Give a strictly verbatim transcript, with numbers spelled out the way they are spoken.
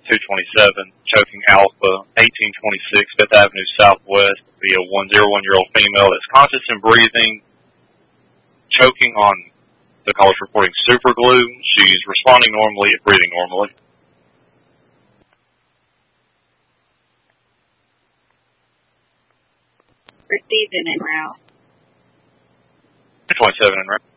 two twenty-seven, choking Alpha, eighteen twenty-six, Fifth Avenue Southwest, via one oh one-year-old female that's conscious and breathing, choking on the caller's reporting super glue. She's responding normally and breathing normally. Received and en route. two twenty-seven en route.